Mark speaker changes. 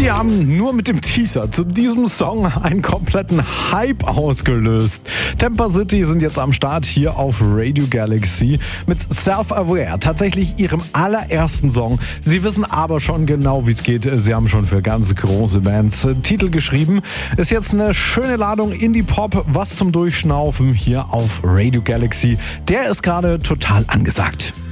Speaker 1: die haben nur mit dem Teaser zu diesem Song einen kompletten Hype ausgelöst. Temper City sind jetzt am Start hier auf Radio Galaxy mit Self-Aware, tatsächlich ihrem allerersten Song. Sie wissen aber schon genau, wie es geht. Sie haben schon für ganz große Bands Titel geschrieben. Ist jetzt eine schöne Ladung Indie-Pop, was zum Durchschnaufen hier auf Radio Galaxy. Der ist gerade total angesagt.